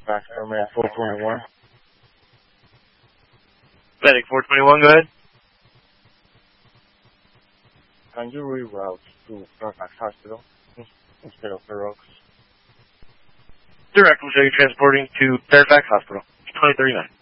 Back Airman 421. Medic 421, go ahead. Can you reroute to Fairfax Hospital instead of Fair Oaks? Direct will show you transporting to Fairfax Hospital. 2039.